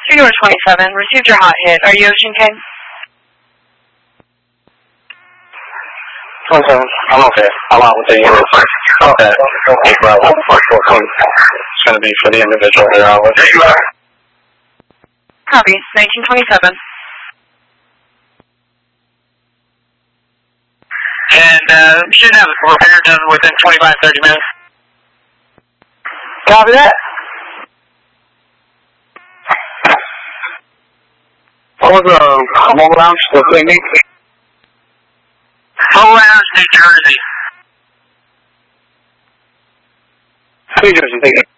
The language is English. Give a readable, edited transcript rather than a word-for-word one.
Studio 27, received your hot hit. Are you Ocean King? 27, I'm okay. I'm out with the unit. Okay. Bravo. It's going to be for the individual here. I'll let you out. Copy. 1927. And should have a repair done within 25, 30 minutes. Copy that. What was the mobile lounge? What's the name? Mobile Lounge, New Jersey. New Jersey, thank you.